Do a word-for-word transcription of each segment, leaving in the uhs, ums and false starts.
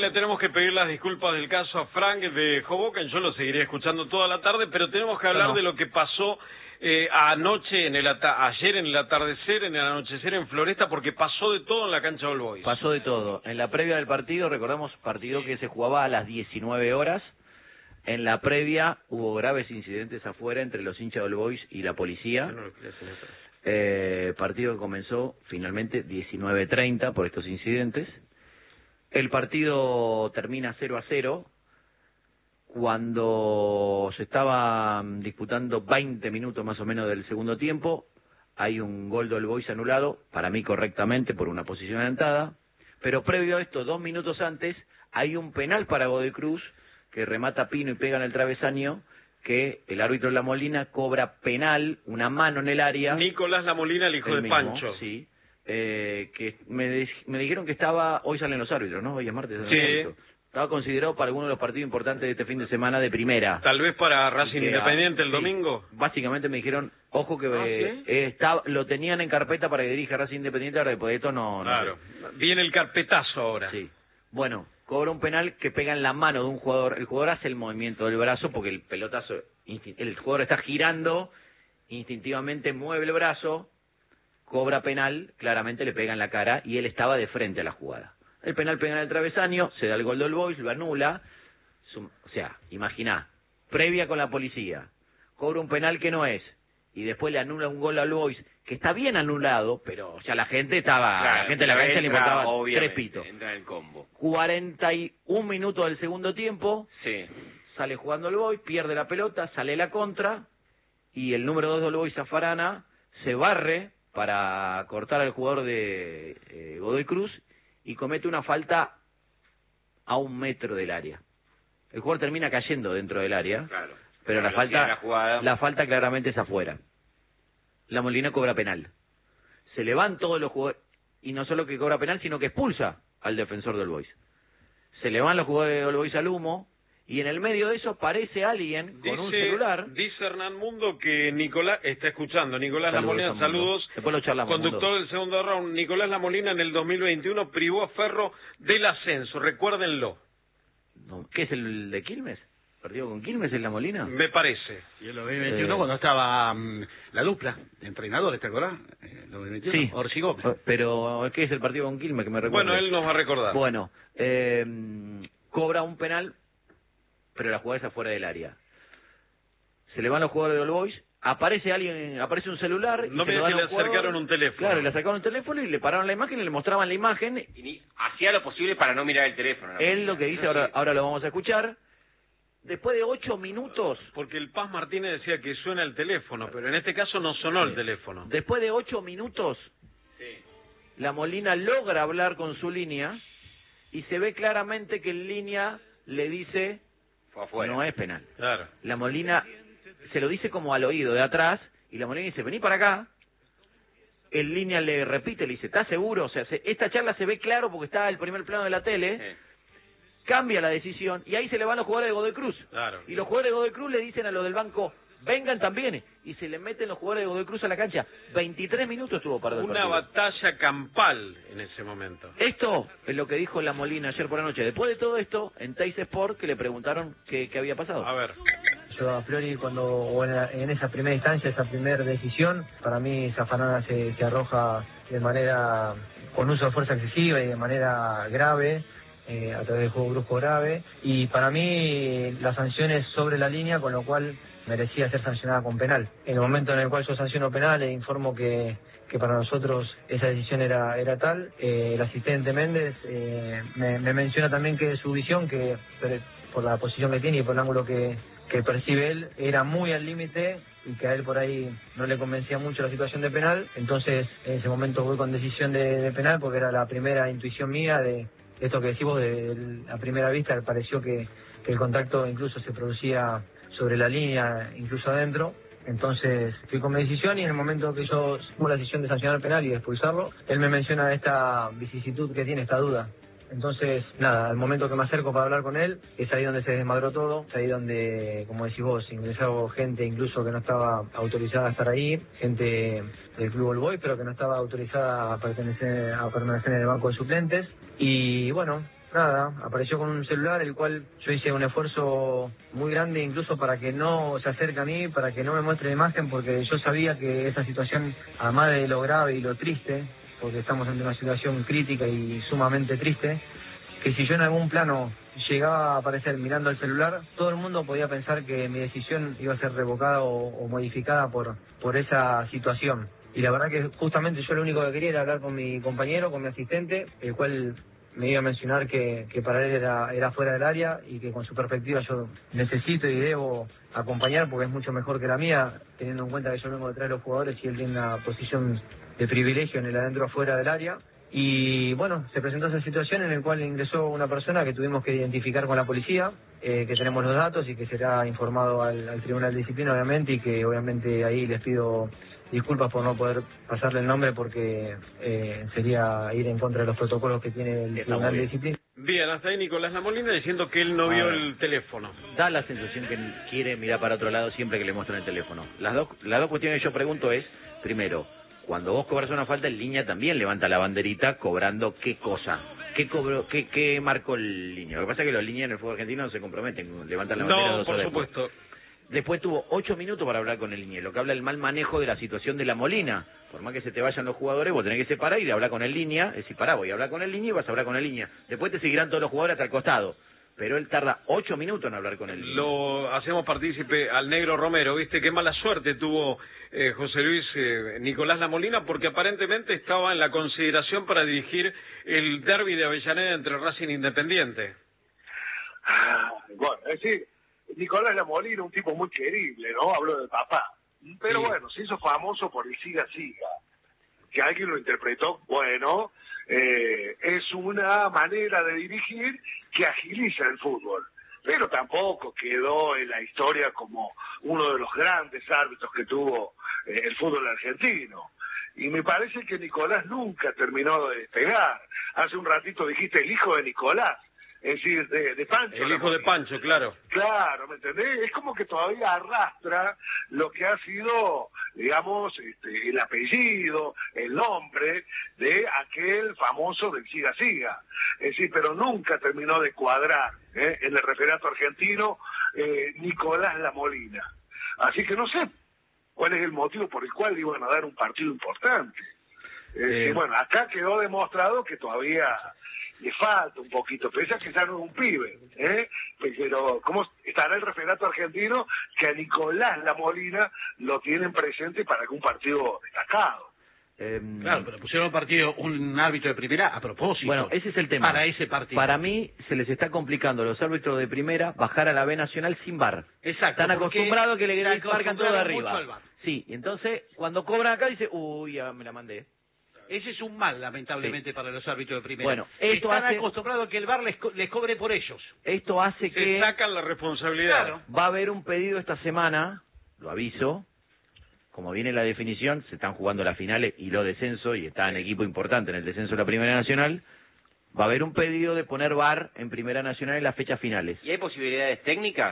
le tenemos que pedir las disculpas del caso a Frank de Hoboken. Yo lo seguiré escuchando toda la tarde, pero tenemos que hablar no. de lo que pasó eh, anoche, en el ata ayer en el atardecer, en el anochecer en Floresta, porque pasó de todo en la cancha de All Boys. Pasó de todo. En la previa del partido, recordamos, partido que se jugaba a las diecinueve horas. En la previa hubo graves incidentes afuera entre los hinchas de All Boys y la policía. No, no, no, Eh, partido que comenzó finalmente diecinueve treinta por estos incidentes. El partido termina cero a cero. Cuando se estaban disputando veinte minutos más o menos del segundo tiempo, hay un gol de All Boys anulado, para mí correctamente, por una posición adelantada. Pero previo a esto, dos minutos antes, hay un penal para Godoy Cruz, que remata Pino y pega en el travesaño, que el árbitro La Molina cobra penal, una mano en el área. Nicolás La Molina, el hijo de mismo, Pancho. Sí, eh, que me, me dijeron que estaba, hoy salen los árbitros, ¿no? Hoy es martes. Sí. ¿No? Estaba considerado para alguno de los partidos importantes de este fin de semana de primera. Tal vez para Racing Que, Independiente el sí, domingo. Básicamente me dijeron, ojo que ¿Ah, eh, sí? eh, estaba, lo tenían en carpeta para que dirija Racing Independiente, ahora después de esto no... no Claro. sé. Viene el carpetazo ahora. Sí. Bueno, cobra un penal que pega en la mano de un jugador. El jugador hace el movimiento del brazo porque el pelotazo, el jugador está girando, instintivamente mueve el brazo, cobra penal, claramente le pega en la cara y él estaba de frente a la jugada. El penal pega en el travesaño, se da el gol del Boys, lo anula. O sea, imagina, previa con la policía, cobra un penal que no es y después le anula un gol al Boys que está bien anulado, pero o sea, la gente estaba, Claro, la gente de la cancha le importaba tres pitos. Entra en el combo. cuarenta y un minutos del segundo tiempo, Sí. sale jugando el Boys, pierde la pelota, sale la contra y el número dos del Boys, Zafarana, se barre para cortar al jugador de eh, Godoy Cruz y comete una falta a un metro del área. El jugador termina cayendo dentro del área, Claro. pero la velocidad de falta, la jugada. la falta claramente es afuera. La Molina cobra penal. Se le van todos los jugadores, y no solo que cobra penal, sino que expulsa al defensor del Boys. Se le van los jugadores del Boys al humo, y en el medio de eso aparece alguien con un celular. Dice Hernán Mundo que Nicolás está escuchando. Nicolás La Saludos, Molina, Hernán Mundo. saludos. Después lo charlamos, Conductor Mundo. del segundo round. Nicolás La Molina en el dos mil veintiuno privó a Ferro del ascenso. Recuérdenlo. No, ¿qué es el de Quilmes? ¿Partido con Quilmes en La Molina? Me parece. Y en el dos mil veintiuno Eh, cuando estaba um, la dupla de entrenadores, ¿te acordás? En el dos mil veintiuno, Sí. Orsi Gómez. Pero, ¿qué es el partido con Quilmes que me recuerda? Bueno, él nos va a recordar. Bueno, eh, cobra un penal, pero la jugada es afuera del área. Se le van los jugadores de All Boys, aparece alguien, aparece un celular. y No se me lo digas dan que a le un jugador. acercaron un teléfono. Claro, le sacaron un teléfono y le pararon la imagen y le mostraban la imagen. Y ni- hacía lo posible para no mirar el teléfono. ¿no? Él lo que dice, ahora, ahora lo vamos a escuchar. Después de ocho minutos, Porque el Paz Martínez decía que suena el teléfono, pero en este caso no sonó el teléfono. después de ocho minutos, Sí. La Molina logra hablar con su línea y se ve claramente que en línea le dice, Fue afuera. no es penal. Claro. La Molina se lo dice como al oído de atrás y la Molina dice, vení para acá. En línea le repite, le dice, ¿estás seguro? O sea, se- esta charla se ve claro porque está el primer plano de la tele. Sí. Cambia la decisión y ahí se le van los jugadores de Godoy Cruz. Claro. Y los jugadores de Godoy Cruz le dicen a los del banco, vengan también. Y se le meten los jugadores de Godoy Cruz a la cancha. veintitrés minutos tuvo para el Una partido. batalla campal en ese momento. Esto es lo que dijo La Molina ayer por la noche. Después de todo esto, en Teis Sport, que le preguntaron qué, qué había pasado. A ver. Yo a Flori cuando o en, la- en esa primera instancia, esa primera decisión, para mí Zafarana se, se arroja de manera con uso de fuerza excesiva y de manera grave, eh, a través del juego brusco grave, y para mí la sanción es sobre la línea, con lo cual merecía ser sancionada con penal. En el momento en el cual yo sanciono penal e informo que, que para nosotros esa decisión era, era tal, eh, el asistente Méndez eh, me, me menciona también que su visión, que por- por la posición que tiene y por el ángulo que, que percibe él, era muy al límite y que a él por ahí no le convencía mucho la situación de penal. Entonces en ese momento voy con decisión de, de penal porque era la primera intuición mía de esto que decimos, de, de a primera vista me pareció que, que el contacto incluso se producía sobre la línea, incluso adentro. Entonces fui con mi decisión y en el momento que yo tomo la decisión de sancionar el penal y de expulsarlo, él me menciona esta vicisitud que tiene, esta duda. Entonces, nada, al momento que me acerco para hablar con él, es ahí donde se desmadró todo, es ahí donde, como decís vos, ingresó gente incluso que no estaba autorizada a estar ahí, gente del Club All Boys, pero que no estaba autorizada a pertenecer, a permanecer en el banco de suplentes. Y bueno, nada, apareció con un celular, el cual yo hice un esfuerzo muy grande incluso para que no se acerque a mí, para que no me muestre la imagen, porque yo sabía que esa situación, además de lo grave y lo triste, porque estamos ante una situación crítica y sumamente triste, que si yo en algún plano llegaba a aparecer mirando el celular, todo el mundo podía pensar que mi decisión iba a ser revocada o, o modificada por, por esa situación. Y la verdad que justamente yo lo único que quería era hablar con mi compañero, con mi asistente, el cual me iba a mencionar que, que para él era, era fuera del área y que con su perspectiva yo necesito y debo acompañar porque es mucho mejor que la mía, teniendo en cuenta que yo vengo detrás de los jugadores y él tiene una posición de privilegio en el adentro fuera del área. Y bueno, se presentó esa situación en la cual ingresó una persona que tuvimos que identificar con la policía, eh, que tenemos los datos y que será informado al, al Tribunal de Disciplina, obviamente, y que obviamente ahí les pido disculpas por no poder pasarle el nombre porque eh, sería ir en contra de los protocolos que tiene el Tribunal de Disciplina. Bien, hasta ahí Nicolás Lamolina diciendo que él no vio el teléfono. Da la sensación que quiere mirar para otro lado siempre que le muestran el teléfono. Las dos, las dos cuestiones que yo pregunto es, primero, cuando vos cobras una falta, en línea también levanta la banderita cobrando qué cosa. ¿Qué cobró, qué, qué marcó el línea? Lo que pasa es que los líneas en el fútbol argentino no se comprometen, levantan la bandera No, dos por horas supuesto. Después. Después tuvo ocho minutos para hablar con el línea, lo que habla del mal manejo de la situación de la Molina. Por más que se te vayan los jugadores, vos tenés que separar y de hablar con el línea, es decir, pará, voy a hablar con el línea y vas a hablar con el línea. Después te seguirán todos los jugadores hasta el costado. Pero él tarda ocho minutos en hablar con él. Lo hacemos partícipe al negro Romero, ¿viste? Qué mala suerte tuvo eh, José Luis eh, Nicolás Lamolina, porque aparentemente estaba en la consideración para dirigir el derbi de Avellaneda entre Racing e Independiente. Ah, bueno, es decir, Nicolás Lamolina, un tipo muy querible, ¿no? Habló de papá. Pero sí, bueno, se hizo famoso por el siga-siga. Que alguien lo interpretó, bueno, eh, es una manera de dirigir que agiliza el fútbol. Pero tampoco quedó en la historia como uno de los grandes árbitros que tuvo eh, el fútbol argentino. Y me parece que Nicolás nunca terminó de despegar. Hace un ratito dijiste el hijo de Nicolás. Es decir, de, de Pancho. El hijo de Pancho, claro. Claro, ¿me entendés? Es como que todavía arrastra lo que ha sido, digamos, este, el apellido, el nombre de aquel famoso del siga-siga. Es decir, pero nunca terminó de cuadrar ¿eh? en el referato argentino eh, Nicolás Lamolina. Así que no sé cuál es el motivo por el cual le iban a dar un partido importante. Eh, eh. Bueno, acá quedó demostrado que todavía le falta un poquito, pese a que ya no es un pibe, ¿eh? Pero ¿cómo estará el referato argentino que a Nicolás Lamolina lo tienen presente para que un partido destacado? Eh, claro, pero pusieron un partido, un árbitro de primera a propósito. Bueno, ese es el tema. Para ese partido. Para mí se les está complicando a los árbitros de primera bajar a la B Nacional sin V A R. Exacto. Están acostumbrados a que le marcan todo de arriba. V A R. Sí, y entonces cuando cobran acá dice, uy, ya me la mandé. Ese es un mal, lamentablemente, sí, para los árbitros de primera. Bueno, esto están hace... acostumbrados a que el V A R les, co les cobre por ellos. Esto hace Se que... Se sacan la responsabilidad. Claro. Va a haber un pedido esta semana, lo aviso, como viene la definición, se están jugando las finales y los descensos, y está en equipo importante en el descenso de la Primera Nacional, va a haber un pedido de poner V A R en Primera Nacional en las fechas finales. ¿Y hay posibilidades técnicas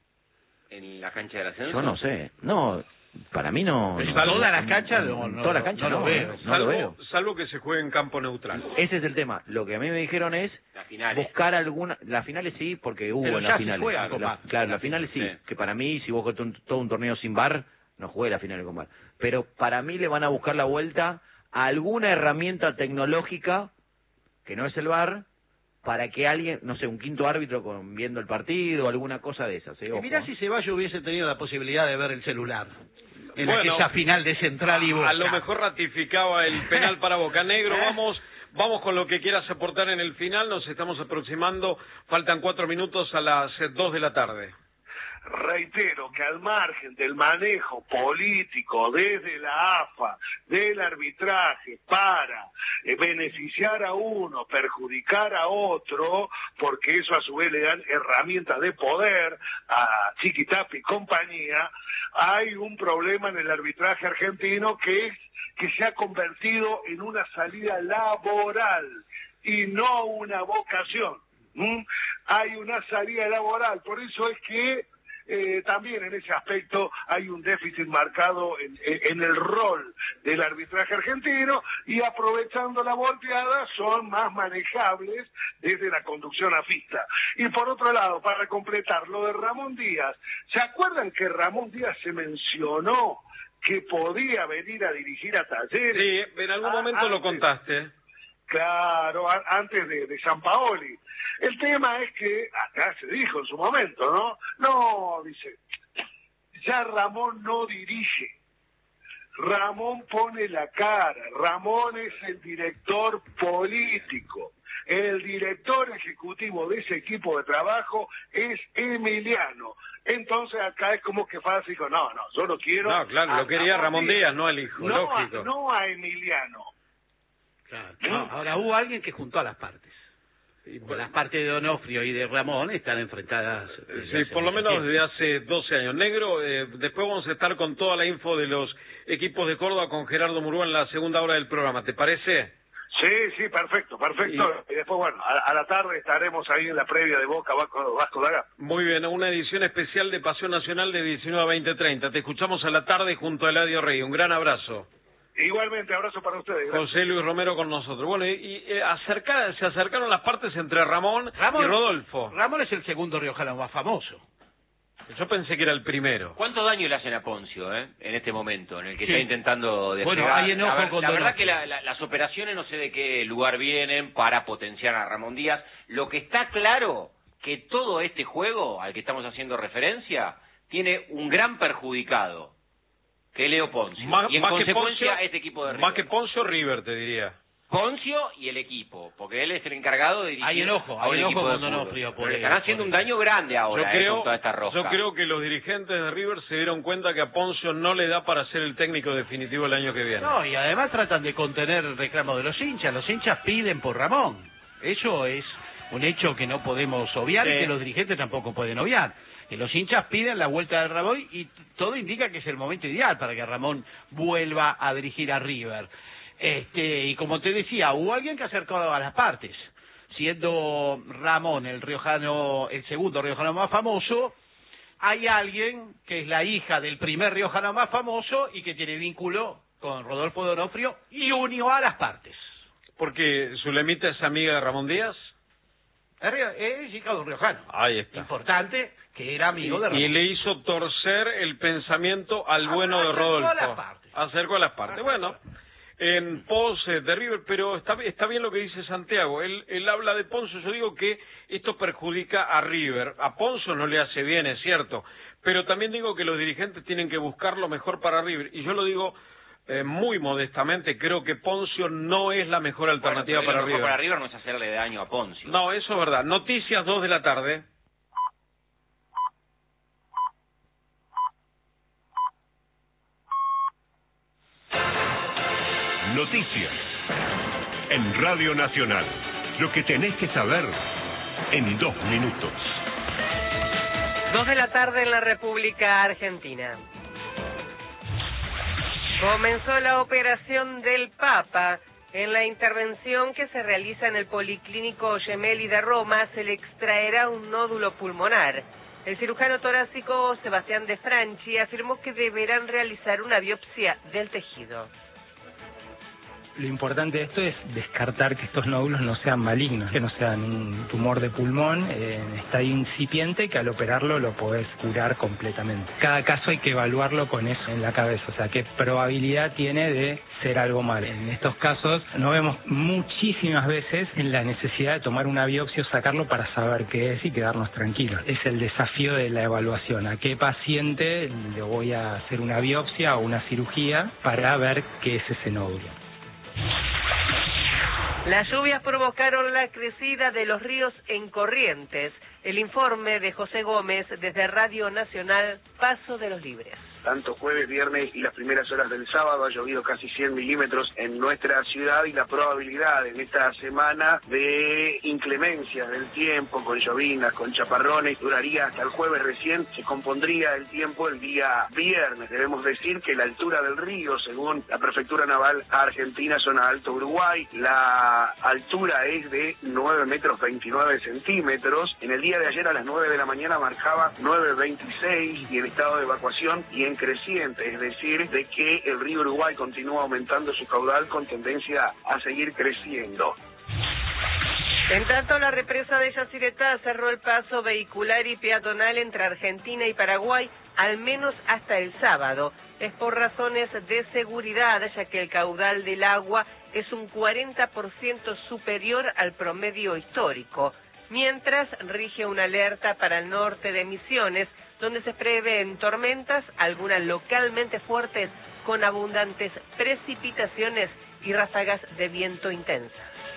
en la cancha del ascenso? Yo no sé, no... Para mí no... En no todas las canchas no, no, todas las canchas no, no, lo veo. no, salvo, lo veo. Salvo que se juegue en campo neutral. Ese es el tema. Lo que a mí me dijeron es las finales. buscar alguna... Las finales sí, porque hubo Pero en ya las se finales. juega con La, V A R. claro, las finales sí, Sí. que para mí, si vos juegas un, todo un torneo sin V A R, no jugué las finales con V A R. Pero para mí le van a buscar la vuelta a alguna herramienta tecnológica, que no es el V A R, para que alguien, no sé, un quinto árbitro con, viendo el partido, alguna cosa de esas. ¿eh? Y mirá si Ceballos hubiese tenido la posibilidad de ver el celular en Bueno, aquella final de Central y Boca. A lo mejor ratificaba el penal para Boca Negro. Vamos, vamos con lo que quieras aportar en el final. Nos estamos aproximando. Faltan cuatro minutos a las dos de la tarde. Reitero que al margen del manejo político desde la A F A, del arbitraje para eh, beneficiar a uno, perjudicar a otro, porque eso a su vez le dan herramientas de poder a Chiquitapia y compañía, hay un problema en el arbitraje argentino que es que se ha convertido en una salida laboral y no una vocación. ¿Mm? Hay una salida laboral, por eso es que eh, también en ese aspecto hay un déficit marcado en, en el rol del arbitraje argentino, y aprovechando la volteada son más manejables desde la conducción afista. Y por otro lado, para completar lo de Ramón Díaz, ¿se acuerdan que Ramón Díaz se mencionó que podía venir a dirigir a Talleres? Sí, en algún ah, momento antes, lo contaste. Claro, a, antes de, de Sampaoli. El tema es que, acá se dijo en su momento, ¿no? No, dice, ya Ramón no dirige. Ramón pone la cara, Ramón es el director político. El director ejecutivo de ese equipo de trabajo es Emiliano. Entonces acá es como que fácil, no, no, yo no quiero... No, claro, lo quería Ramón Díaz, no al hijo, no lógico. A, no a Emiliano. Claro. No, ahora hubo alguien que juntó a las partes. Y por las partes de Donofrio y de Ramón están enfrentadas. Sí, por lo menos desde hace doce años. Negro, eh, después vamos a estar con toda la info de los equipos de Córdoba con Gerardo Murúa en la segunda hora del programa, ¿te parece? Sí, sí, perfecto, perfecto. Y, y después, bueno, a, a la tarde estaremos ahí en la previa de Boca Vasco, Vasco da Gama. Muy bien, una edición especial de Pasión Nacional de diecinueve a veinte treinta. Te escuchamos a la tarde junto a Eladio Rey. Un gran abrazo. Igualmente, abrazo para ustedes. Gracias. José Luis Romero con nosotros. Bueno, y, y eh, acerca, se acercaron las partes entre Ramón, Ramón y Rodolfo. Ramón es el segundo riojano más famoso. Yo pensé que era el primero. ¿Cuánto daño le hacen a Poncio, eh, en este momento, en el que Sí. está intentando despegar? Bueno, hay enojo la, ver- con la verdad Donofrio. que la, la, las operaciones no sé de qué lugar vienen para potenciar a Ramón Díaz. Lo que está claro, que todo este juego al que estamos haciendo referencia tiene un gran perjudicado, que es Leo Poncio. Más, y en más que consecuencia, Poncio, este equipo de River. más que Poncio, River, te diría. Poncio y el equipo, porque él es el encargado de dirigir Hay enojo, a hay un enojo equipo de con fútbol. Donofrio por Pero le él, están haciendo por un daño grande ahora, Yo eh, creo, con toda esta rosca. yo creo que los dirigentes de River se dieron cuenta que a Poncio no le da para ser el técnico definitivo el año que viene. No, y además tratan de contener el reclamo de los hinchas. Los hinchas piden por Ramón. Eso es un hecho que no podemos obviar Sí. y que los dirigentes tampoco pueden obviar. Que los hinchas piden la vuelta de Ramón y todo indica que es el momento ideal para que Ramón vuelva a dirigir a River. Este, y como te decía, hubo alguien que acercó a las partes. Siendo Ramón el riojano, el segundo riojano más famoso, hay alguien que es la hija del primer riojano más famoso y que tiene vínculo con Rodolfo Donofrio y unió a las partes. Porque Zulemita es amiga de Ramón Díaz. Es rio- es hija de un riojano Ahí está. importante que era amigo de Ramón. Y le hizo torcer el pensamiento al bueno de Acercó Rodolfo. a las partes. Acercó a las partes. Bueno, en pos eh, de River, pero está, está bien lo que dice Santiago. Él, él habla de Poncio. Yo digo que esto perjudica a River. A Poncio no le hace bien, es cierto. Pero también digo que los dirigentes tienen que buscar lo mejor para River. Y yo lo digo eh, muy modestamente. Creo que Poncio no es la mejor alternativa Bueno, pero para lo mejor River. para River no es hacerle daño a Poncio. No, eso es verdad. Noticias dos de la tarde. Noticias en Radio Nacional. Lo que tenés que saber en dos minutos. Dos de la tarde en la República Argentina. Comenzó la operación del Papa. En la intervención que se realiza en el Policlínico Gemelli de Roma se le extraerá un nódulo pulmonar. El cirujano torácico Sebastián De Franchi afirmó que deberán realizar una biopsia del tejido. Lo importante de esto es descartar que estos nódulos no sean malignos, que no sean un tumor de pulmón eh, en estadio incipiente, que al operarlo lo podés curar completamente. Cada caso hay que evaluarlo con eso en la cabeza, o sea, qué probabilidad tiene de ser algo malo. En estos casos nos vemos muchísimas veces en la necesidad de tomar una biopsia o sacarlo para saber qué es y quedarnos tranquilos. Es el desafío de la evaluación, a qué paciente le voy a hacer una biopsia o una cirugía para ver qué es ese nódulo. Las lluvias provocaron la crecida de los ríos en Corrientes. El informe de José Gómez desde Radio Nacional, Paso de los Libres. tanto jueves, viernes y las primeras horas del sábado. Ha llovido casi cien milímetros en nuestra ciudad y la probabilidad en esta semana de inclemencias del tiempo, con llovinas, con chaparrones, duraría hasta el jueves. Recién se compondría el tiempo el día viernes. Debemos decir que la altura del río, según la Prefectura Naval Argentina, zona Alto Uruguay, la altura es de nueve metros veintinueve centímetros. En el día de ayer a las nueve de la mañana marcaba nueve veintiséis y en estado de evacuación y en creciente, es decir, de que el río Uruguay continúa aumentando su caudal con tendencia a seguir creciendo. En tanto, la represa de Yacyretá cerró el paso vehicular y peatonal entre Argentina y Paraguay, al menos hasta el sábado. Es por razones de seguridad, ya que el caudal del agua es un cuarenta por ciento superior al promedio histórico. Mientras, rige una alerta para el norte de Misiones, donde se prevén tormentas, algunas localmente fuertes, con abundantes precipitaciones y ráfagas de viento intensas.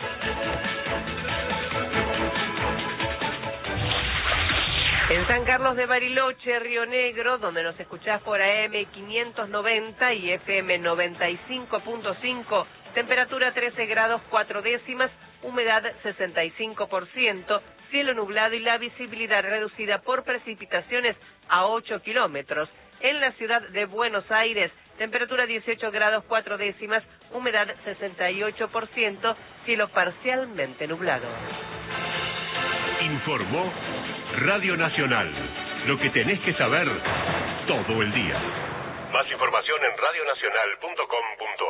En San Carlos de Bariloche, Río Negro, donde nos escuchás por A M quinientos noventa y F M noventa y cinco punto cinco, temperatura trece grados cuatro décimas, humedad sesenta y cinco por ciento, cielo nublado y la visibilidad reducida por precipitaciones a ocho kilómetros. En la ciudad de Buenos Aires, temperatura dieciocho grados cuatro décimas, humedad sesenta y ocho por ciento, cielo parcialmente nublado. Informó Radio Nacional. Lo que tenés que saber todo el día. Más información en radio nacional punto com punto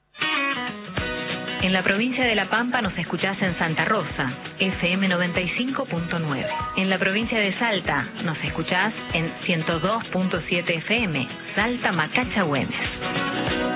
ar. En la provincia de La Pampa nos escuchás en Santa Rosa, F M noventa y cinco punto nueve. En la provincia de Salta nos escuchás en ciento dos punto siete F M, Salta Macacha Güemes.